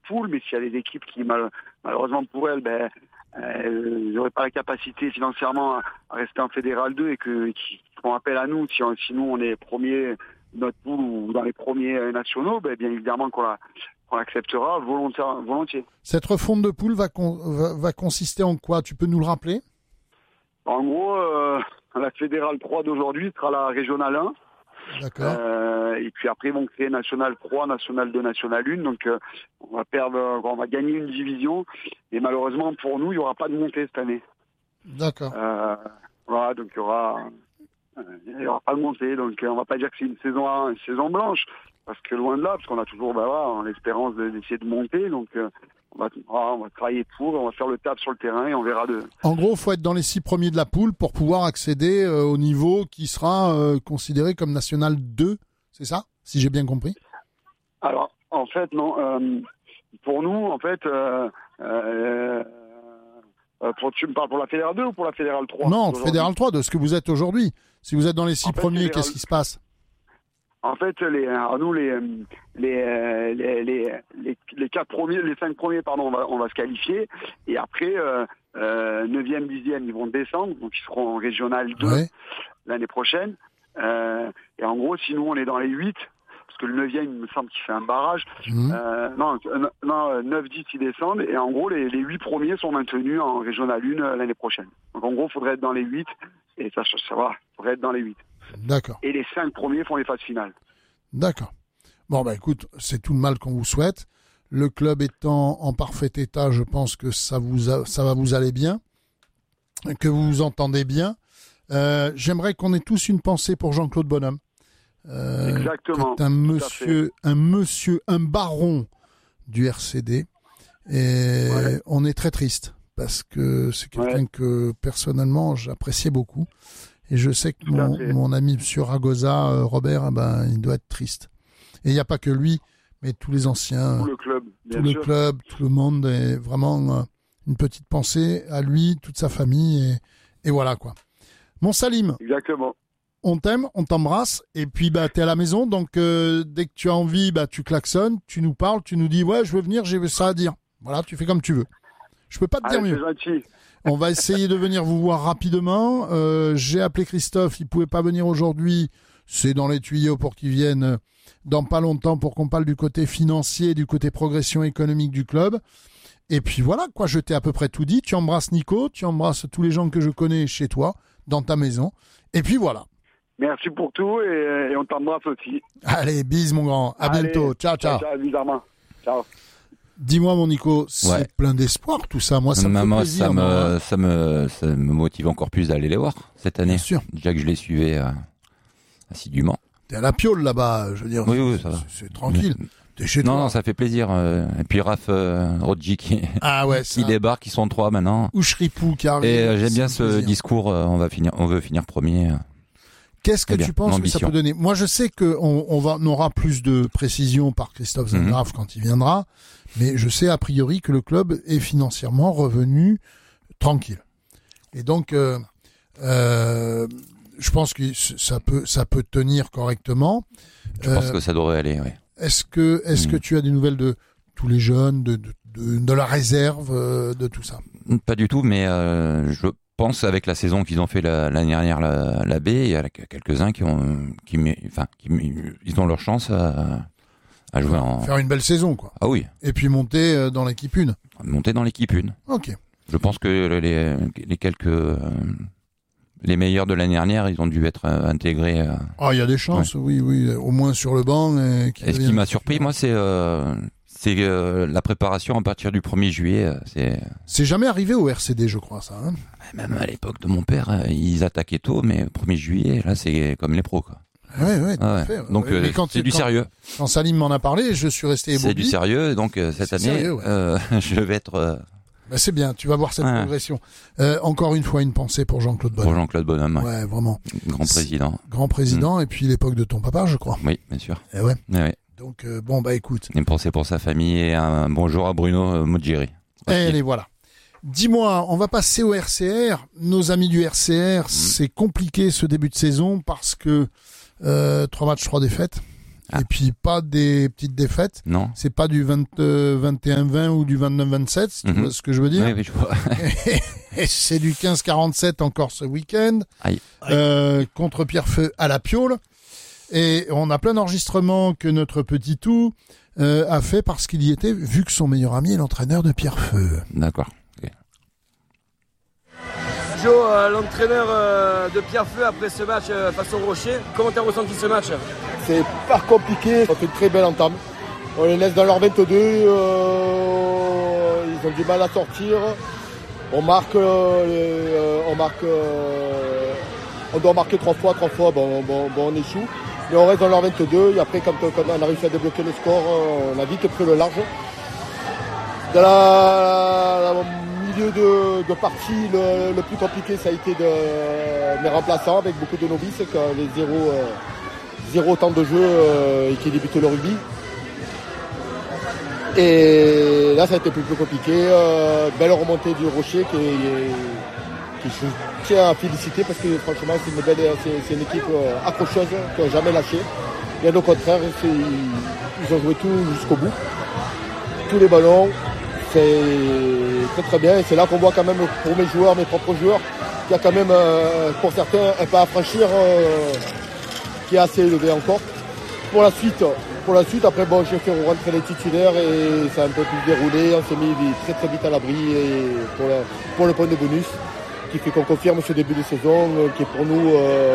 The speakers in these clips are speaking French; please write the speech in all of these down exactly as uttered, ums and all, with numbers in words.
poule, mais s'il y a des équipes qui, mal, malheureusement pour elles, ben, elles n'auraient pas la capacité financièrement à, à rester en Fédéral deux et que, qui font appel à nous, si, on, si nous on est premiers de notre poule ou dans les premiers nationaux, ben, bien évidemment qu'on, la, qu'on l'acceptera volontiers. Cette refonte de poule va, con, va, va consister en quoi? Tu peux nous le rappeler? En gros, euh, la Fédérale trois d'aujourd'hui sera la Régionale un. D'accord. Euh, et puis après, ils vont créer National trois, National deux, National un. Donc, euh, on va perdre, on va gagner une division. Et malheureusement, pour nous, il n'y aura pas de montée cette année. D'accord. Euh, voilà, donc il y aura, euh, il y aura pas de montée. Donc, euh, on va pas dire que c'est une saison, une saison blanche, parce que loin de là, parce qu'on a toujours, bah, voilà, l'espérance de, d'essayer de monter. Donc, euh, on va, on va travailler pour, on va faire le taf sur le terrain et on verra de. En gros, il faut être dans les six premiers de la poule pour pouvoir accéder euh, au niveau qui sera euh, considéré comme National deux, c'est ça? Si j'ai bien compris. Alors, en fait, non. Euh, pour nous, en fait, euh, euh, pour, tu me parles pour la Fédérale deux ou pour la Fédérale trois? Non, Fédérale trois, de ce que vous êtes aujourd'hui. Si vous êtes dans les six en fait, premiers, Fédéral... qu'est-ce qui se passe? En fait, les, alors nous, les, les, les, les, les, les quatre premiers, les cinq premiers, pardon, on va, on va se qualifier. Et après, euh, euh, neuvième, dixième, ils vont descendre, donc ils seront en Régional deux ouais. l'année prochaine. Euh, et en gros, si nous, on est dans les huit, parce que le neuvième, il me semble qu'il fait un barrage. Mmh. Euh, non, non, neuf, dix, ils descendent. Et en gros, les, les huit premiers sont maintenus en Régional un l'année prochaine. Donc en gros, il faudrait être dans les huit. Et ça, ça va, il faudrait être dans les huit. D'accord. Et les cinq premiers font les phases finales. D'accord. Bon, bah écoute, c'est tout le mal qu'on vous souhaite. Le club étant en parfait état, je pense que ça, vous a, ça va vous aller bien, que vous vous entendez bien. Euh, j'aimerais qu'on ait tous une pensée pour Jean-Claude Bonhomme. Euh, Exactement. C'est un monsieur, un monsieur, un baron du R C D. Et ouais. on est très triste parce que c'est quelqu'un ouais. que personnellement j'appréciais beaucoup. Et je sais que mon, mon ami M. Ragosa, euh, Robert, eh ben, il doit être triste. Et il n'y a pas que lui, mais tous les anciens. Tout le club, bien Tout sûr. le club, tout le monde. Et vraiment euh, une petite pensée à lui, toute sa famille. Et, et voilà, quoi. Mon Salim. Exactement. On t'aime, on t'embrasse. Et puis, bah, t'es à la maison. Donc, euh, dès que tu as envie, bah, tu klaxonnes, tu nous parles, tu nous dis, ouais, je veux venir, j'ai ça à dire. Voilà, tu fais comme tu veux. Je peux pas te Allez, dire mieux. C'est gentil. On va essayer de venir vous voir rapidement. Euh, j'ai appelé Christophe, il pouvait pas venir aujourd'hui. C'est dans les tuyaux pour qu'il vienne dans pas longtemps pour qu'on parle du côté financier, du côté progression économique du club. Et puis voilà, quoi, je t'ai à peu près tout dit. Tu embrasses Nico, tu embrasses tous les gens que je connais chez toi, dans ta maison. Et puis voilà. Merci pour tout et, et on t'embrasse aussi. Allez, bise mon grand. À Allez, bientôt. Ciao, ciao. Ciao, évidemment. Ciao. Dis-moi, mon Nico, c'est ouais. plein d'espoir tout ça. Moi, ça me fait plaisir. Ça me, ça me, ça me motive encore plus d'aller les voir cette année. Bien sûr. Déjà que je les suivais euh, assidûment. T'es à la Piole là-bas, je veux dire. Oui, oui, ça va. C'est, c'est tranquille. Mais... T'es chez non, toi. Non, ça fait plaisir. Euh, et puis Raph euh, Rodji qui, ah ouais, qui débarque, ils sont trois maintenant. Ou Shripou qui arrive. Et euh, j'aime bien ce plaisir. discours. Euh, on va finir, on veut finir premier. Qu'est-ce que bien, tu penses l'ambition. que ça peut donner? Moi, je sais qu'on on va, on aura plus de précision par Christophe Zengraf mm-hmm. quand il viendra, mais je sais a priori que le club est financièrement revenu tranquille. Et donc, euh, euh, je pense que ça peut, ça peut tenir correctement. Je euh, pense que ça devrait aller, oui. Est-ce que, est-ce mm. que tu as des nouvelles de tous les jeunes, de, de, de, de la réserve, de tout ça? Pas du tout, mais euh, je pense avec la saison qu'ils ont fait la, l'année dernière la, la B, il y a quelques-uns qui ont, qui, enfin, qui, ils ont leur chance à, à jouer en... Faire une belle saison, quoi. Ah oui. Et puis monter dans l'équipe une. Monter dans l'équipe une. Ok. Je pense que les, les quelques, les meilleurs de l'année dernière, ils ont dû être intégrés. Ah, oh, il y a des chances, ouais. oui, oui, au moins sur le banc. Et, et ce qui m'a surpris, moi, c'est, euh, c'est euh, la préparation à partir du premier juillet. C'est, c'est jamais arrivé au R C D, je crois, ça. Hein. Même à l'époque de mon père, ils attaquaient tôt, mais premier juillet, là, c'est comme les pros, quoi. Ouais, ouais, tout ah ouais. à fait. Donc, ouais, euh, c'est du quand, sérieux. Quand Salim m'en a parlé, je suis resté ébloui. C'est du sérieux, donc euh, cette c'est année, sérieux, ouais. euh, je vais être... Euh... Bah, c'est bien, tu vas voir cette ouais. progression. Euh, encore une fois, une pensée pour Jean-Claude Bonhomme. Pour Jean-Claude Bonhomme, ouais. ouais vraiment. Grand président. C'est grand président, mmh. et puis l'époque de ton papa, je crois. Oui, bien sûr. Et ouais. Et ouais. Donc, euh, bon, bah écoute. Une pensée pour sa famille et un bonjour à Bruno Mugiri. Et les voilà. Dis-moi, on va passer au R C R. Nos amis du R C R, mmh. c'est compliqué ce début de saison parce que euh, trois matchs, trois défaites. Ah. Et puis pas des petites défaites. Non. C'est pas du vingt, euh, vingt et un vingt ou du vingt-neuf vingt-sept, si tu Mhm. vois ce que je veux dire. Oui, oui, je vois. Et c'est du quinze quarante-sept encore ce week-end. Aïe. Euh, contre Pierrefeu à la Piole. Et on a plein d'enregistrements que notre petit tout euh, a fait parce qu'il y était, vu que son meilleur ami est l'entraîneur de Pierrefeu. D'accord. Ok. Joe, euh, l'entraîneur euh, de Pierrefeu après ce match euh, face au Rocher, comment t'as ressenti ce match? C'est pas compliqué, on fait une très belle entame. On les laisse dans leur vingt-deux, euh, ils ont du mal à sortir. On marque, euh, on marque, euh, on doit marquer trois fois, trois fois, bon, bon, bon on échoue. Mais on reste dans leur vingt-deux et après quand, quand on a réussi à débloquer le score, on a vite pris le large. Dans la, la milieu de, de partie, le, le plus compliqué ça a été de mes remplaçants avec beaucoup de novices, que les zéro, euh, zéro temps de jeu euh, et qui débutent le rugby. Et là ça a été plus, plus compliqué. Euh, belle remontée du Rocher qui, qui je tiens à féliciter parce que franchement c'est une, belle, c'est, c'est une équipe euh, accrocheuse qui n'a jamais lâché. Bien au contraire, c'est, ils ont joué tout jusqu'au bout. Tous les ballons, c'est très très bien. Et c'est là qu'on voit quand même pour mes joueurs, mes propres joueurs, qu'il y a quand même euh, pour certains un pas à franchir euh, qui est assez élevé encore. Pour la suite, pour la suite, après bon, j'ai fait rentrer les titulaires et ça a un peu plus déroulé. On s'est mis très très vite à l'abri et pour, la, pour le point de bonus, qui fait qu'on confirme ce début de saison, euh, qui est pour nous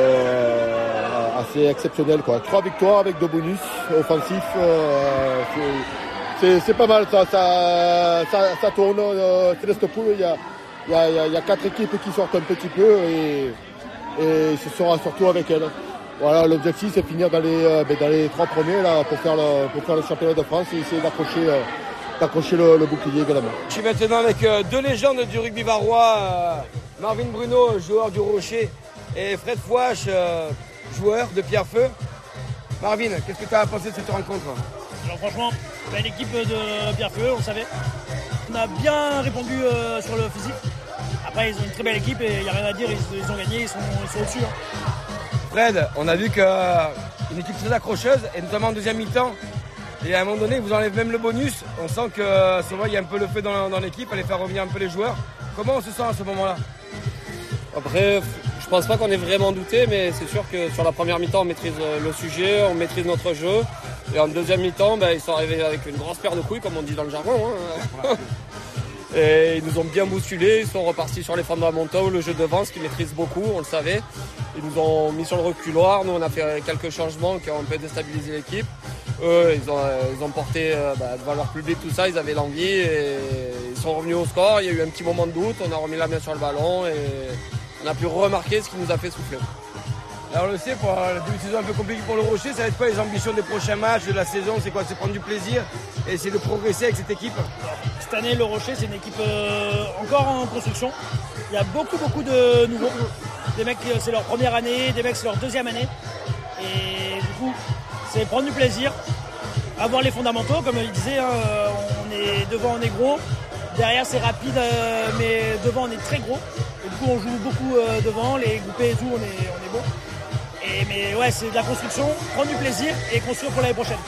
euh, assez exceptionnel, quoi. Trois victoires avec deux bonus offensifs, euh, c'est, c'est, c'est pas mal. Ça, ça, ça, ça tourne. Euh, c'est le pool. Il y a, il y a, il y a, il y a quatre équipes qui sortent un petit peu et, et ce sera surtout avec elles. Voilà, l'objectif c'est finir dans les, euh, dans les trois premiers là, pour, faire le, pour faire le championnat de France et essayer d'accrocher, euh, d'accrocher le, le bouclier également. Je suis maintenant avec euh, deux légendes du rugby varois, euh, Marvin Bruno, joueur du Rocher, et Fred Fouache, euh, joueur de Pierrefeu. Marvin, qu'est-ce que tu as pensé de cette rencontre? Alors franchement, belle équipe de Pierrefeu, on le savait. On a bien répondu euh, sur le physique. Après, ils ont une très belle équipe et il n'y a rien à dire, ils, ils ont gagné, ils sont, ils sont au-dessus. Hein. Fred, on a vu qu'une euh, équipe très accrocheuse, et notamment en deuxième mi-temps. Et à un moment donné, ils vous enlèvent même le bonus. On sent que euh, souvent, il y a un peu le feu dans, dans l'équipe, aller faire revenir un peu les joueurs. Comment on se sent à ce moment-là? Après, je pense pas qu'on ait vraiment douté, mais c'est sûr que sur la première mi-temps, on maîtrise le sujet, on maîtrise notre jeu. Et en deuxième mi-temps, ben, ils sont arrivés avec une grosse paire de couilles, comme on dit dans le jargon. Hein. Et ils nous ont bien bousculés, ils sont repartis sur les fondamentaux, le jeu devant, ce qu'ils maîtrisent beaucoup, on le savait. Ils nous ont mis sur le reculoir, nous on a fait quelques changements qui ont un peu déstabilisé l'équipe. Eux, ils ont, ils ont porté bah, devant leur public tout ça, ils avaient l'envie et ils sont revenus au score. Il y a eu un petit moment de doute, on a remis la main sur le ballon et on a pu remarquer ce qui nous a fait souffler. Alors on le sait, pour le début de saison un peu compliqué pour le Rocher, ça va être quoi les ambitions des prochains matchs, de la saison? C'est quoi? C'est prendre du plaisir et essayer de progresser avec cette équipe? Cette année, le Rocher, c'est une équipe euh, encore en construction. Il y a beaucoup, beaucoup de nouveaux. Des mecs, c'est leur première année, des mecs, c'est leur deuxième année. Et du coup, c'est prendre du plaisir, avoir les fondamentaux, comme il disait, hein, on est devant, on est gros. Derrière, c'est rapide, euh, mais devant, on est très gros. Et du coup, on joue beaucoup euh, devant, les groupés et tout, on est, on est bon. Et, mais ouais, c'est de la construction, prendre du plaisir et construire pour l'année prochaine.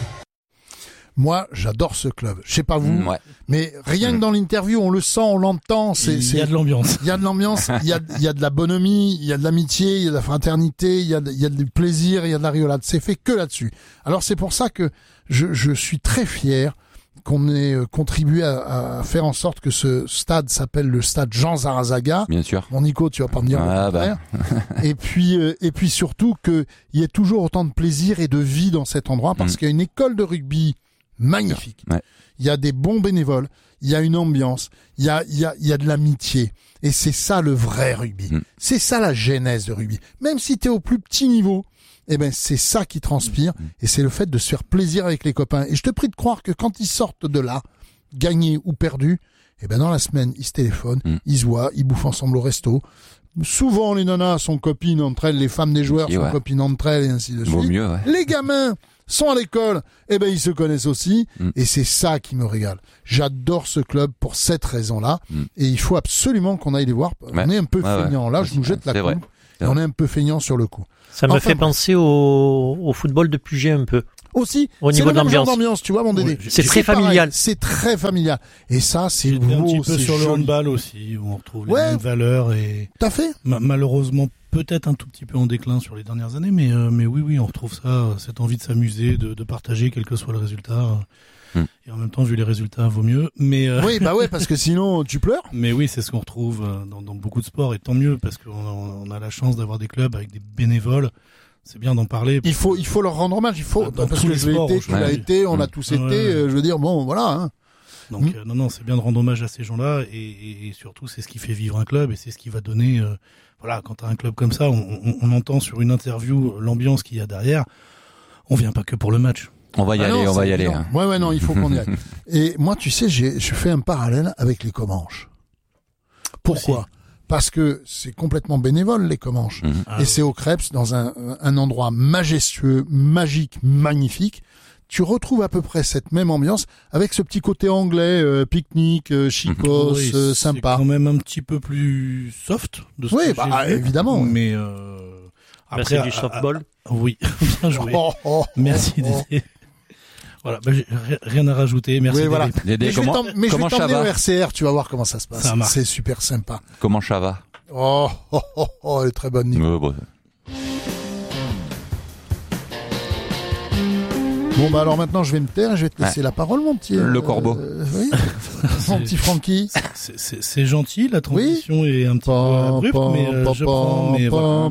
Moi, j'adore ce club. Je sais pas vous, Mmh, ouais. mais rien que dans l'interview, on le sent, on l'entend. C'est, il c'est, y a de l'ambiance. il y a de l'ambiance, il y a, il y a de la bonhomie, il y a de l'amitié, il y a de la fraternité, il y a, de, il y a du plaisir, il y a de la rigolade. C'est fait que là-dessus. Alors c'est pour ça que je, je suis très fier qu'on ait contribué à, à faire en sorte que ce stade s'appelle le stade Jean Zarazaga. Bien sûr. Mon Nico, tu vas pas me dire Ah, le contraire. bah. Et puis, euh, et puis surtout qu'il y ait toujours autant de plaisir et de vie dans cet endroit parce Mm. qu'il y a une école de rugby magnifique. Ouais. Il y a des bons bénévoles, il y a une ambiance, il y a, il y a, il y a de l'amitié. Et c'est ça le vrai rugby. Mm. C'est ça la genèse de rugby. Même si t'es au plus petit niveau, eh ben, c'est ça qui transpire. Mm. Et c'est le fait de se faire plaisir avec les copains. Et je te prie de croire que quand ils sortent de là, gagnés ou perdus, eh ben, dans la semaine, ils se téléphonent, Mm. ils se voient, ils bouffent ensemble au resto. Souvent, les nanas sont copines entre elles, les femmes des joueurs Et sont ouais. copines entre elles et ainsi de Vaut suite. mieux, ouais. Les gamins sont à l'école, eh ben ils se connaissent aussi, Mm. et c'est ça qui me régale. J'adore ce club pour cette raison-là, Mm. et il faut absolument qu'on aille les voir. Ouais. On est un peu Ouais, ouais. feignants là, je nous jette la C'est vrai. coupe, Et on est un peu feignant sur le coup. Ça me Enfin, fait penser au, au football de Puget un peu. Aussi, Au c'est niveau le de même genre l'ambiance. d'ambiance, tu vois, mon Dédé. Ouais, c'est très pareil, familial. C'est très familial. Et ça, c'est J'étais un beau, petit peu c'est sur le joli. handball aussi, où on retrouve Ouais. les mêmes valeurs et Tout à fait. ma- malheureusement peut-être un tout petit peu en déclin sur les dernières années, mais euh, mais oui oui, on retrouve ça, euh, cette envie de s'amuser, de, de partager, quel que soit le résultat. euh, Hmm. Et en même temps, vu les résultats, vaut mieux. Mais euh, Oui, bah ouais, parce que sinon, tu pleures. mais oui, c'est ce qu'on retrouve euh, dans, dans beaucoup de sports, et tant mieux parce qu'on a, on a la chance d'avoir des clubs avec des bénévoles. C'est bien d'en parler. Il faut, il faut leur rendre hommage. Il faut, Ah, dans parce tous que les je l'ai sports, été, tu l'as aujourd'hui. été, on a Hmm. tous Ouais, été. ouais. euh, Je veux dire, bon, voilà. Hein. Donc Mm. euh, non, non, c'est bien de rendre hommage à ces gens-là et, et, et surtout c'est ce qui fait vivre un club et c'est ce qui va donner. Euh, voilà, quand t'as un club comme ça, on, on, on entend sur une interview l'ambiance qu'il y a derrière. On vient pas que pour le match. On va y Ah aller, non, on va c'est y aller. évident. hein. Ouais, ouais, non, il faut qu'on y aille. Et moi, tu sais, j'ai, je fais un parallèle avec les Comanches. Pourquoi? Aussi. Parce que c'est complètement bénévole, les Comanches. Mhm. Ah, Et c'est au Crêpes, dans un, un endroit majestueux, magique, magnifique. Tu retrouves à peu près cette même ambiance avec ce petit côté anglais, euh, pique-nique, euh, chicos, oui, euh, c'est sympa. quand même un petit peu plus soft de ce Oui, que bah, j'ai vu. évidemment. Mais euh, Bah, après, c'est du à- softball. à- oui, bien joué. Oh, oh, Merci oh, oh. Dédé. Voilà, bah, j'ai ri- rien à rajouter. Merci Oui, Dédé. voilà. Dédé, Mais je vais comment, t'em- mais je comment vais t'emmener ça au va R C R, tu vas voir comment ça se passe. Ça marche. C'est super sympa. Comment ça va Oh, oh, oh, oh, elle est très bonne, Nico. Euh, bon, Bon, bah alors maintenant, je vais me taire et je vais te laisser la parole, mon petit. Le corbeau. euh, oui. Mon petit Francky. C'est- C'est c'est gentil, la transition est un petit peu abrupte, mais euh, je prends. Mais voilà. Non,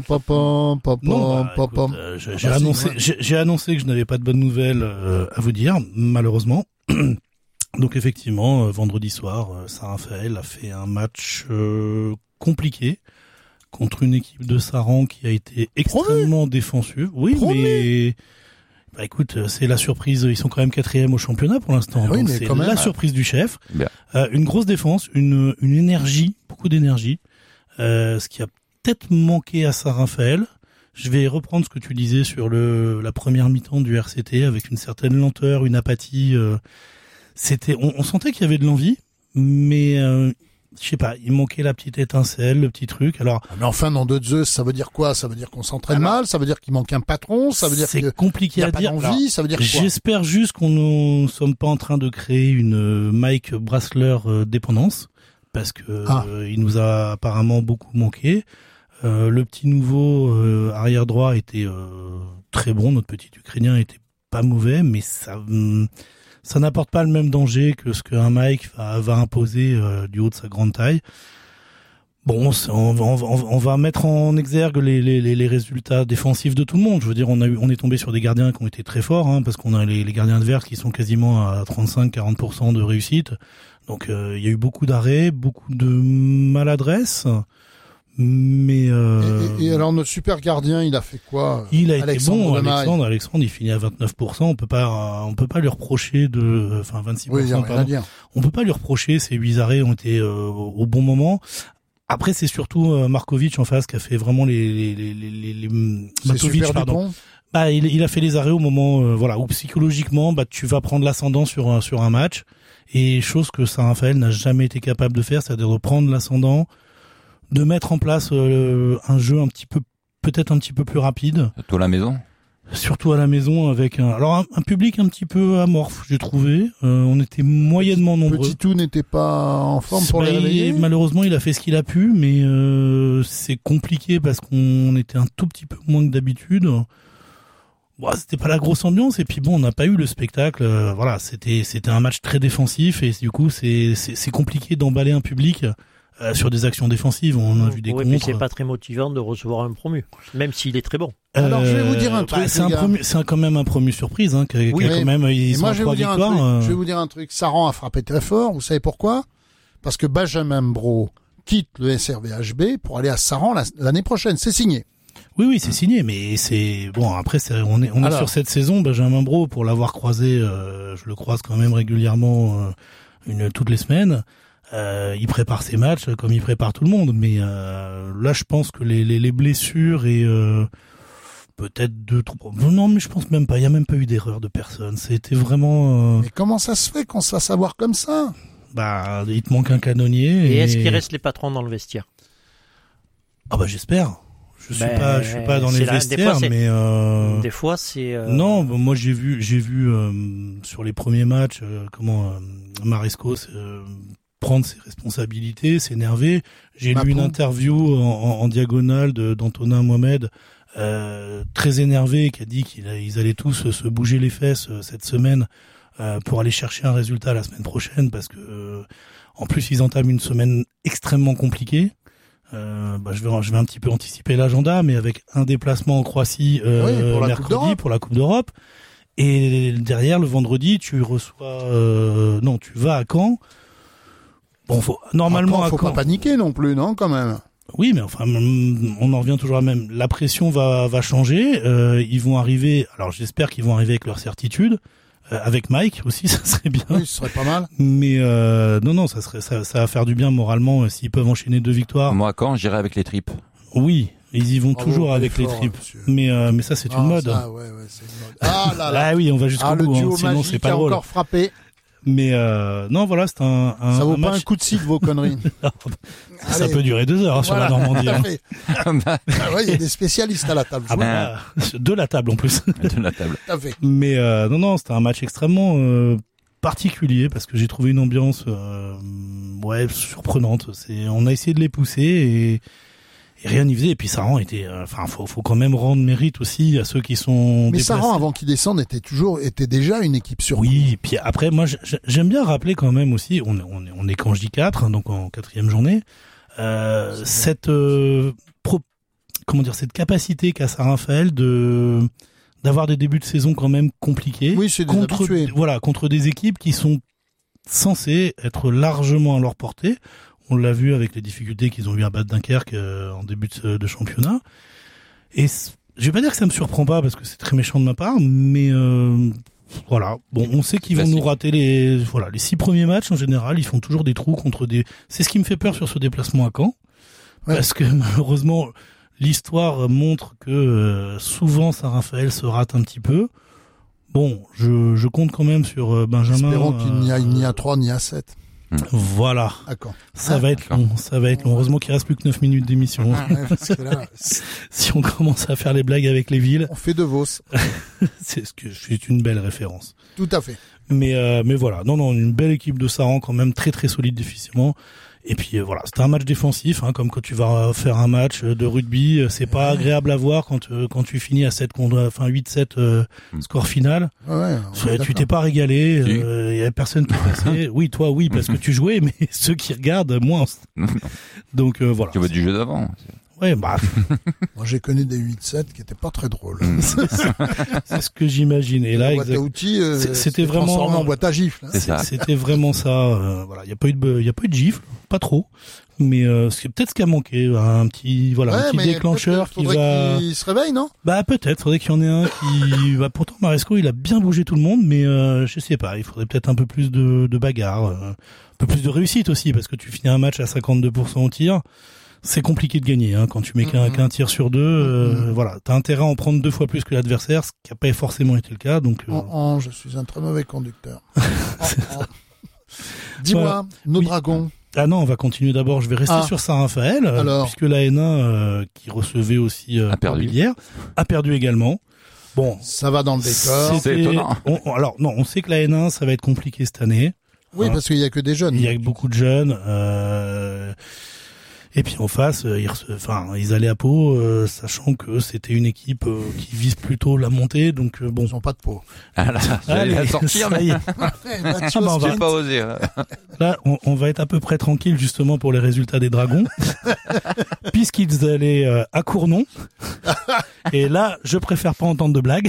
bah, écoute, euh, j'ai j'ai Ah, si, annoncé, ouais. j'ai j'ai annoncé que je n'avais pas de bonnes nouvelles euh, à vous dire, malheureusement. Donc effectivement, euh, vendredi soir, euh, Saint-Raphaël a fait un match euh, compliqué contre une équipe de Saran qui a été extrêmement défensive. Oui, Promu. mais bah écoute, euh, c'est la surprise. Ils sont quand même quatrième au championnat pour l'instant. Ah oui, Donc mais c'est quand même. la surprise du chef. Bien. Euh, une grosse défense, une, une énergie, beaucoup d'énergie. Euh, ce qui a peut-être manqué à Saint-Raphaël. Je vais reprendre ce que tu disais sur le la première mi-temps du R C T avec une certaine lenteur, une apathie. Euh, c'était, on, on sentait qu'il y avait de l'envie, mais euh, je sais pas, il manquait la petite étincelle, le petit truc. Alors Ah, Mais enfin, nom de Zeus, ça veut dire quoi? Ça veut dire qu'on s'entraîne Alors, mal? Ça veut dire qu'il manque un patron? Ça veut dire c'est qu'il compliqué n'y a à pas dire. d'envie? Alors, Ça veut dire quoi? J'espère juste qu'on ne sommes pas en train de créer une euh, Mike Brassler euh, dépendance, parce que Ah. euh, il nous a apparemment beaucoup manqué. Euh, le petit nouveau euh, arrière droit était euh, très bon, notre petit Ukrainien était pas mauvais, mais ça hum, ça n'apporte pas le même danger que ce qu'un Mike va, va imposer euh, du haut de sa grande taille. Bon, c'est- on va, on va, on va mettre en exergue les, les, les les résultats défensifs de tout le monde. Je veux dire, on a eu, on est tombé sur des gardiens qui ont été très forts, hein, parce qu'on a les, les gardiens adverses qui sont quasiment à trente-cinq à quarante pour cent de réussite. Donc, euh, il y a eu beaucoup d'arrêts, beaucoup de maladresse, mais euh, Et, et- et alors, notre super gardien, il a fait quoi? il a été Alexandre bon. Demaille. Alexandre, Alexandre, il finit à vingt-neuf pour cent. On peut pas, on peut pas lui reprocher de, enfin vingt-six pour cent. Oui, il y a rien à pardon. dire. On peut pas lui reprocher, ces huit arrêts ont été euh, au bon moment. Après, c'est surtout euh, Markovic en face qui a fait vraiment les les les les, les C'est Matovic, super pardon. Dupont. Bah, il, il a fait les arrêts au moment, euh, voilà, où psychologiquement, bah, tu vas prendre l'ascendant sur un sur un match, et chose que Saint-Raphaël n'a jamais été capable de faire, c'est-à-dire de prendre l'ascendant, de mettre en place euh, un jeu un petit peu, peut-être un petit peu plus rapide, Toi, la maison surtout à la maison avec un, alors un, un public un petit peu amorphe, j'ai trouvé. Euh, on était moyennement nombreux. Petit Tout n'était pas en forme pour Bah, les il- réveiller. malheureusement, il a fait ce qu'il a pu, mais euh, c'est compliqué parce qu'on était un tout petit peu moins que d'habitude. Bon, c'était pas la grosse ambiance, et puis bon, on n'a pas eu le spectacle. euh, voilà, c'était c'était un match très défensif, et du coup, c'est c'est, c'est compliqué d'emballer un public euh, sur des actions défensives. On a vu des Oui, puis contres. c'est pas très motivant de recevoir un promu, même s'il est très bon. Alors, je vais vous dire un Euh, truc, bah, c'est les un gars. promu, c'est un- quand même un promu surprise, hein, qui a, qui a Oui, quand même, ils Et sont moi, à je vais, trois vous dire un victoires. truc. euh, je vais vous dire un truc. Saran a frappé très fort. Vous savez pourquoi? Parce que Benjamin Bro quitte le S R V H B pour aller à Saran la- l'année prochaine. C'est signé. Oui, oui, c'est signé, mais c'est bon. Après, c'est, on est on est Alors. sur cette saison. Benjamin Bro, pour l'avoir croisé, euh, je le croise quand même régulièrement, euh, une toutes les semaines. Euh, il prépare ses matchs comme il prépare tout le monde, mais euh, là, je pense que les les, les blessures et euh, peut-être deux, trois. Non, mais je pense même pas. Il y a même pas eu d'erreur de personne. C'était vraiment. Euh, Mais comment ça se fait qu'on se fasse avoir comme ça? bah, il te manque un canonnier. Et Et, est-ce qu'il reste les patrons dans le vestiaire? Ah bah j'espère. je suis Ben, pas, je suis pas dans les c'est la- des vestiaires, fois, c'est- mais euh, Des fois, c'est. euh, non, bah, moi j'ai vu, j'ai vu euh, sur les premiers matchs euh, comment euh, Maresco euh, prendre ses responsabilités, s'énerver. J'ai Ma lu une pompe. interview en, en, en diagonale de, d'Antonin Mohamed, euh, très énervé, qui a dit qu'ils a- ils allaient tous se bouger les fesses euh, cette semaine euh, pour aller chercher un résultat la semaine prochaine, parce que euh, en plus ils entament une semaine extrêmement compliquée. Euh, bah, je vais je vais un petit peu anticiper l'agenda, mais avec un déplacement en Croatie euh, Oui, pour la Coupe mercredi d'Europe. pour la Coupe d'Europe, et derrière le vendredi tu reçois euh, non tu vas à Caen. Bon, faut normalement Après, à faut Caen. pas paniquer non plus, non, quand même. Oui, mais enfin, mm, on en revient toujours à la même. La pression va va changer. Euh, ils vont arriver. Alors, j'espère qu'ils vont arriver avec leur certitude, euh, avec Mike aussi, ça serait bien. Oui, ce serait pas mal. Mais euh, non, non, ça serait ça, ça va faire du bien moralement euh, s'ils peuvent enchaîner deux victoires. Moi, quand j'irai avec les tripes. Oui, ils y vont Bravo, toujours avec effort, les tripes. monsieur. Mais euh, mais ça, c'est Ah, une mode. ça, ouais, ouais, c'est une mode. Ah là là. Ah oui, on va jusqu'au Ah, le bout. duo Hein, sinon, magique c'est pas a drôle. encore frappé. Mais euh, non, voilà, c'est un, un, Ça vaut un pas match. un coup de scie de vos conneries. Ça Allez. peut durer deux heures hein, sur Voilà, la Normandie. tout à Hein. fait. Ah ouais, il y a des spécialistes à la table. Ah je vois. bah, de la table en plus. De la table. Tout à fait. Mais euh, non, non, c'était un match extrêmement euh, particulier parce que j'ai trouvé une ambiance euh, ouais surprenante. C'est, on a essayé de les pousser et, et rien n'y faisait. Et puis Saran était, enfin, euh, faut, faut quand même rendre mérite aussi à ceux qui sont. Mais déplacés. Saran, avant qu'il descende, était toujours, était déjà une équipe sur. Oui, et puis après, moi, j'ai- j'aime bien rappeler quand même aussi. On, est- on est, on est quand je dis quatre, hein, donc en quatrième journée. Euh, cette euh, pro, comment dire, cette capacité qu'a Saint-Raphaël de d'avoir des débuts de saison quand même compliqués. Oui, c'est des contre habitués. voilà contre des équipes qui sont censées être largement à leur portée. On l'a vu avec les difficultés qu'ils ont eu à battre Dunkerque euh, en début de, de championnat. Et c- je vais pas dire que ça me surprend pas parce que c'est très méchant de ma part, mais euh, voilà. Bon, on sait qu'ils vont Classique. nous rater les voilà les six premiers matchs en général. Ils font toujours des trous contre des. C'est ce qui me fait peur sur ce déplacement à Caen, Ouais. parce que malheureusement l'histoire montre que euh, souvent Saint-Raphaël se rate un petit peu. Bon, je, je compte quand même sur euh, Benjamin. Espérons qu'il n'y a euh, ni à trois ni à sept. Voilà, D'accord. ça Ah, va être long, ça va être long. Heureusement qu'il reste plus que neuf minutes d'émission. Ah, ouais, parce que là, Si on commence à faire les blagues avec les villes, on fait de Vos. c'est ce que c'est une belle référence. Tout à fait. Mais euh, mais voilà, non non, une belle équipe de Saran quand même très très solide défensivement. Et puis euh, voilà, c'était un match défensif, hein, comme quand tu vas faire un match de rugby, euh, c'est pas agréable à voir quand euh, quand tu finis à sept contre, enfin huit sept euh, score final. Ouais, ouais, on est Tu t'es pas régalé, Si. il euh, y a personne qui passait. Oui, toi oui parce que tu jouais, mais ceux qui regardent moins. Donc euh, voilà. Tu vois du jeu d'avant. Ouais, bah Moi, j'ai connu des huit sept qui étaient pas très drôles. c'est ce que j'imagine. Et là, La boîte à exact- outils, euh, C'est- c'était c'était vraiment- transformé en boîte à gifles. hein. C'est ça. c'était vraiment ça. euh, voilà, il y a pas eu de, il y a pas eu de gifle, pas trop. Mais euh, c'est peut-être ce qui a manqué, un petit, voilà, Ouais, un petit mais déclencheur peut-être qui faudrait va. qu'il se réveille, non? Bah peut-être, faudrait qu'il y en ait un qui. Bah, pourtant Maresco, il a bien bougé tout le monde, mais euh, je sais pas, il faudrait peut-être un peu plus de, de bagarre, euh, un peu plus de réussite aussi, parce que tu finis un match à cinquante-deux pour cent au tir. C'est compliqué de gagner hein, quand tu mets qu'un Mhm. qu'un tir sur deux. Euh, Mhm. Voilà, t'as intérêt à en prendre deux fois plus que l'adversaire, ce qui a pas forcément été le cas. Donc, euh, Oh, oh, je suis un très mauvais conducteur. Oh, oh. Dis-moi, Voilà. nos Oui. dragons. ah non, on va continuer d'abord. Je vais rester Ah. sur Saint-Raphaël, euh, Alors. puisque la N un euh, qui recevait aussi euh, A perdu. Corbilière, a perdu également. Bon, Ça va dans le décor. C'est c'était- étonnant. on- on- alors non, on sait que la N un, ça va être compliqué cette année. Oui, Hein. parce qu'il y a que des jeunes. Il y a beaucoup de jeunes. Euh, et puis en face, euh, ils, rece- enfin, ils allaient à Pau, euh, sachant que c'était une équipe euh, qui vise plutôt la montée. Donc euh, bon, Ils ont pas de peau. Ah là, j'allais Allez, la sortir, ça mais y est. Eh, Mathieu, Ah bah, on va- j'ai pas osé. hein. Là, on, on va être à peu près tranquille justement pour les résultats des Dragons, puisqu'ils allaient euh, à Cournon. Et là, je préfère pas entendre de blagues.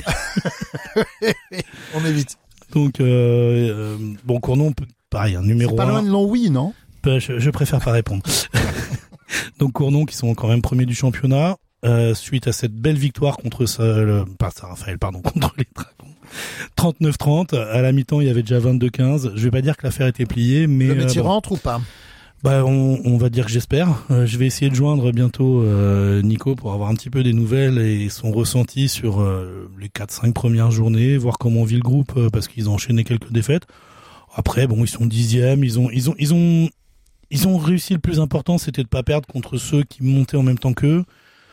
on évite. Donc, euh, euh, bon, Cournon, peut- pareil, un numéro Pas un. loin de Longwy, non? Bah, je, je préfère pas répondre. Donc Cournon qui sont quand même premiers du championnat euh, suite à cette belle victoire contre ça, le, pas Saint-Raphaël, pardon, contre les Dragons. trente-neuf trente. À la mi-temps, il y avait déjà vingt-deux quinze. Je vais pas dire que l'affaire était pliée, mais Le métier euh, bon. rentre ou pas? Bah, on, on va dire que j'espère. Euh, je vais essayer de joindre bientôt euh, Nico pour avoir un petit peu des nouvelles et son ressenti sur euh, les quatre cinq premières journées, voir comment vit le groupe euh, parce qu'ils ont enchaîné quelques défaites. Après, bon, ils sont dixièmes, ils ont, ils ont, ils ont, ils ont réussi. Le plus important, c'était de pas perdre contre ceux qui montaient en même temps qu'eux.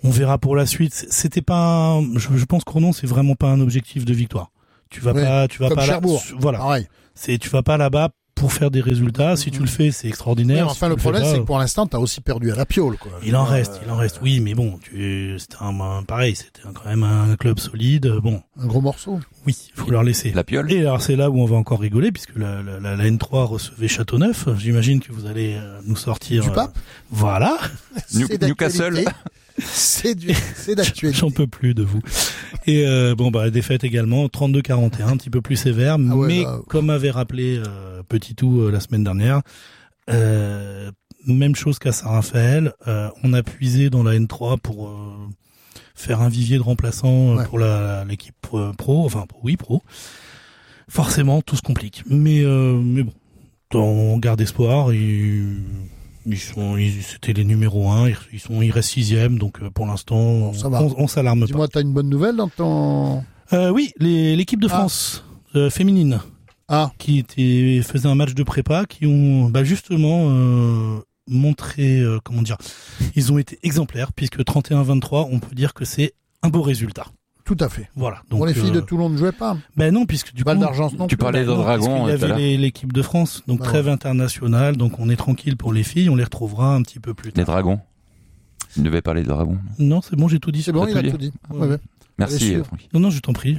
On verra pour la suite. C'était pas, un, je, je pense que Ronon, c'est vraiment pas un objectif de victoire. Tu vas oui, pas, tu vas comme pas Cherbourg. là. Voilà. Pareil. C'est, tu vas pas là-bas pour faire des résultats. Si tu le fais, c'est extraordinaire. Oui, enfin, si le problème, pas, c'est que pour l'instant, t'as aussi perdu à la Piole, quoi. Il en euh, reste, il en reste. Oui, mais bon, tu, c'était un, un pareil, c'était un, quand même un club solide. Bon. Un gros morceau. Oui, il faut leur laisser. La Piole. Et alors, c'est là où on va encore rigoler, puisque la, la, la, la N trois recevait Châteauneuf. J'imagine que vous allez euh, nous sortir. Du pape. Euh, voilà. New, C'est Newcastle. C'est du, c'est d'actualité. J'en peux plus de vous. Et euh, bon bah défaite également trente-deux quarante et un, un petit peu plus sévère, Ah ouais, mais là, comme avait rappelé euh, Petitou euh, la semaine dernière, euh, même chose qu'à Saint-Raphaël, euh, on a puisé dans la N trois pour euh, faire un vivier de remplaçants Ouais. pour la l'équipe pro, pro, enfin oui pro. Forcément tout se complique, mais euh, mais bon, on garde espoir et Ils sont, ils, c'était les numéros un, ils, ils sont, ils restent sixième, donc euh, pour l'instant, Bon, ça va. on, on s'alarme pas. Dis-moi, t'as une bonne nouvelle dans ton... Euh, oui, les, l'équipe de Ah. France euh, féminine, Ah, qui était, faisait un match de prépa, qui ont, bah justement, euh, montré, euh, comment dire, ils ont été exemplaires, puisque trente et un vingt-trois, on peut dire que c'est un beau résultat. tout à fait. Voilà. Donc, Bon, les filles euh, de Toulon ne jouaient pas. ben non, puisque du Val coup, d'Argent non Tu plus. parlais de non, Dragon parce qu'il y tout à avait l'heure. les- l'équipe de France, donc Bah trêve internationale, donc on est tranquille pour les filles, on les retrouvera un petit peu plus Les tard. dragons. Il devait parler de dragons. Non, c'est bon, j'ai tout dit. C'est bon, T'as il a tout tout dit dit. Ouais, ouais. Merci, Bien sûr. euh, Francky. Non, non, je t'en prie.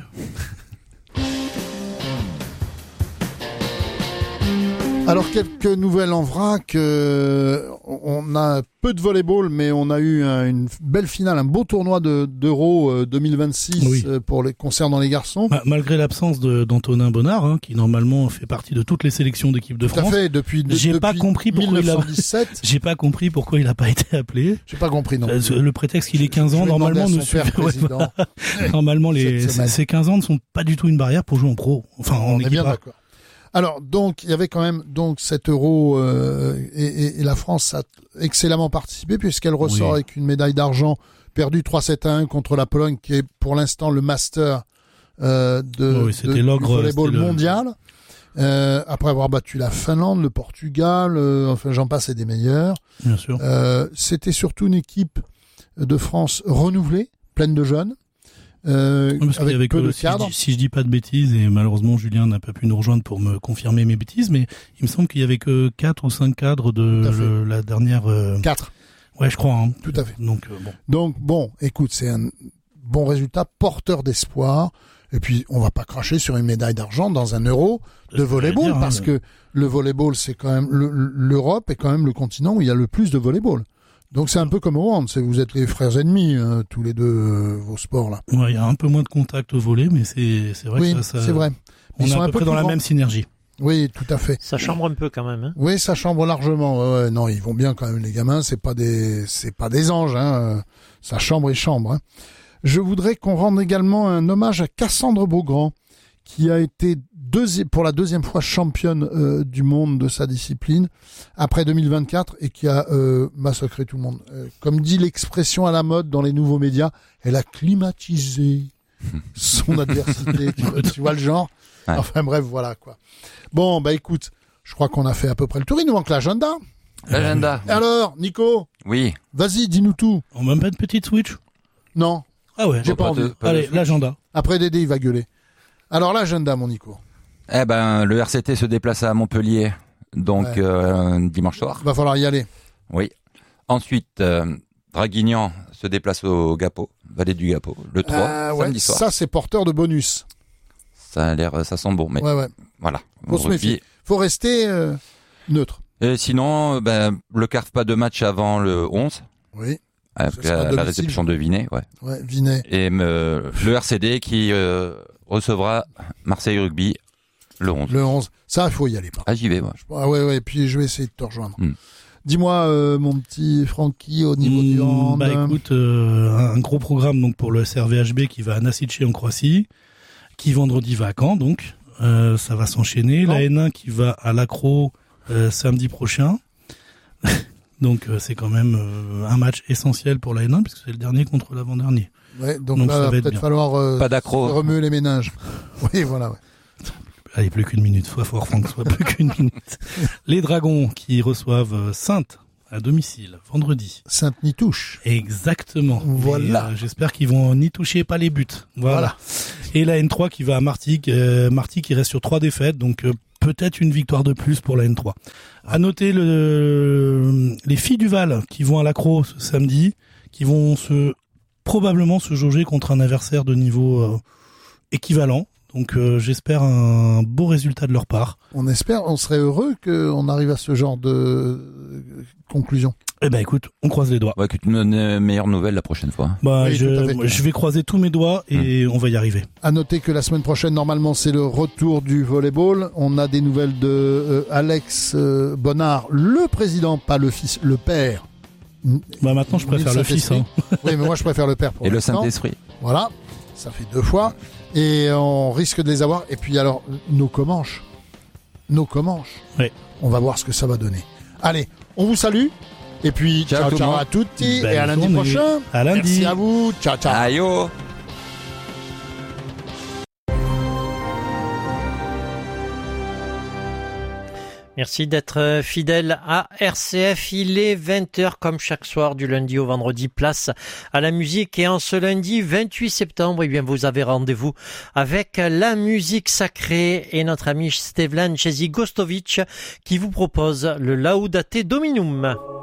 Alors, quelques nouvelles en vrac. Euh, on a peu de volleyball, mais on a eu un- une belle finale, un beau tournoi de, d'Euro euh, deux mille vingt-six Oui. euh, pour les concernant les garçons. Ma- Malgré l'absence de, d'Antonin Bonnard, hein, qui normalement fait partie de toutes les sélections d'équipe de Tout à France, fait, depuis, de- J'ai depuis pas compris pourquoi il a- mille neuf cent dix-sept. j'ai pas compris pourquoi il a pas été appelé. J'ai pas compris, non. Euh, Le prétexte qu'il ait quinze Je ans, vais demander normalement, à ne son père suffit- ouais, président. normalement les, Cette semaine. ces quinze ans ne sont pas du tout une barrière pour jouer en pro. Enfin, en On est équipe bien A. d'accord. Alors, donc, il y avait quand même donc cet euro euh, et, et- et la France a excellemment participé puisqu'elle ressort Oui. avec une médaille d'argent perdue trois sept à un contre la Pologne qui est pour l'instant le master euh, de, Oui, c'était de- du l'ogre, volleyball c'était le- mondial. Euh, après avoir battu la Finlande, le Portugal, euh, enfin j'en passe et des meilleurs. Bien sûr. Euh, c'était surtout une équipe de France renouvelée, pleine de jeunes, euh, Oui, parce qu'il y avec avait peu que- de si, je cadres. dis, si je dis pas de bêtises, et malheureusement Julien n'a pas pu nous rejoindre pour me confirmer mes bêtises, mais il me semble qu'il y avait que quatre ou cinq cadres de Tout à fait. le- la dernière. euh, Quatre. Ouais, je crois. Hein. Tout à fait. Donc euh, bon. Donc bon, écoute, c'est un bon résultat, porteur d'espoir. Et puis on va pas cracher sur une médaille d'argent dans un euro C'est de ce que j'allais volleyball dire, hein, parce le- que le volleyball c'est quand même le- l'Europe est quand même le continent où il y a le plus de volleyball. Donc c'est un peu comme au hand, c'est vous êtes les frères ennemis euh, tous les deux euh, vos sports là. Ouais, il y a un peu moins de contact au volet, mais c'est c'est vrai Oui, que ça, ça- c'est vrai. On Ils est sont à un peu peu près dans plus la grands. même synergie. Oui, tout à fait. Ça chambre un peu quand même. Hein. Oui, ça chambre largement. Ouais, ouais, non, ils vont bien quand même les gamins. C'est pas des, c'est pas des anges. Hein. euh, Ça chambre et chambre. Hein. Je voudrais qu'on rende également un hommage à Cassandre Beaugrand, qui a été deuxi- pour la deuxième fois championne euh, du monde de sa discipline après deux mille vingt-quatre et qui a euh, massacré tout le monde. Euh, comme dit l'expression à la mode dans les nouveaux médias, elle a climatisé son adversité. tu, vois, tu vois le genre. Ouais. Enfin bref, voilà quoi. Bon, bah écoute, je crois qu'on a fait à peu près le tour. Il nous manque l'agenda. L'agenda. Alors, Nico, Oui. vas-y, dis-nous tout. On même pas de petite switch. Non, Ah ouais. j'ai pas Pas envie. de- pas de Allez, switch. l'agenda. Après Dédé, il va gueuler. Alors l'agenda, mon Nico. Eh ben, le R C T se déplace à Montpellier, donc Ouais. euh, dimanche soir. Va falloir y aller. Oui. Ensuite, euh, Draguignan se déplace au Gapot, Vallée du Gapot, le trois, Euh, ouais, samedi soir. ça c'est porteur de bonus. Ça a l'air, ça sent bon, mais Ouais, ouais. voilà. Faut se Rugby. méfier. Faut rester euh, neutre. Et sinon, euh, ben, le C A R F pas de match avant le onze, Oui. avec sera la, la domicile. réception de Vinet, ouais. Ouais, Vinet. Et euh, le R C D qui euh, recevra Marseille Rugby le onze. Le onze. Ça, il faut y aller. Par Ah, j'y vais, moi. contre. Ah ouais, ouais. Puis je vais essayer de te rejoindre. Hmm. Dis-moi, euh, mon petit Francky, au niveau du Mmh, hand. bah écoute, euh, un gros programme donc pour le S R V H B qui va à Nasice en Croatie, qui vendredi va à Caen donc, euh, ça va s'enchaîner. Caen. La N un qui va à l'Accro euh, samedi prochain. Donc euh, c'est quand même euh, un match essentiel pour la N un puisque c'est le dernier contre l'avant-dernier. Ouais, donc, Donc, là, ça va va être peut-être bien. falloir euh, Pas d'accro. remuer les méninges. Oui, voilà. Ouais. Allez, plus qu'une minute, soit fort Franck, soit plus qu'une minute. Les Dragons qui reçoivent euh, Sainte à domicile, vendredi. Sainte-Nitouche. Exactement. Voilà. Et, euh, j'espère qu'ils vont n'y toucher pas les buts. Voilà. voilà. Et la N trois qui va à Martigues. Euh, Martigues qui reste sur trois défaites, donc euh, peut-être une victoire de plus pour la N trois. À noter le, les filles du Val qui vont à l'Accro ce samedi, qui vont se probablement se jauger contre un adversaire de niveau euh, équivalent. Donc euh, j'espère un beau résultat de leur part. On espère, on serait heureux qu'on arrive à ce genre de conclusion. Eh ben écoute, on croise les doigts. Ouais, que tu nous donnes une meilleure nouvelle la prochaine fois. Bah, oui, je, je vais croiser tous mes doigts et hum. on va y arriver. À noter que la semaine prochaine, normalement, c'est le retour du volleyball. On a des nouvelles de euh, Alex euh, Bonnard, le président, pas le fils, le père. Bah maintenant, je préfère le fils. Hein. Oui, mais moi, je préfère le père pour Et l'instant. le Saint-Esprit. Voilà, ça fait deux fois. Et on risque de les avoir. Et puis alors, nos comanches. Nos comanches. Oui. On va voir ce que ça va donner. Allez, on vous salue. Et puis, ciao, ciao, ciao à tutti. Belle et à lundi journée. prochain. À lundi. Merci à vous. Ciao, ciao. Aïe oh. Merci d'être fidèle à R C F. Il est vingt heures comme chaque soir du lundi au vendredi. Place à la musique. Et en ce lundi vingt-huit septembre, eh bien, vous avez rendez-vous avec la musique sacrée et notre ami Stevlan Jezigostovic qui vous propose le Laudate Dominum.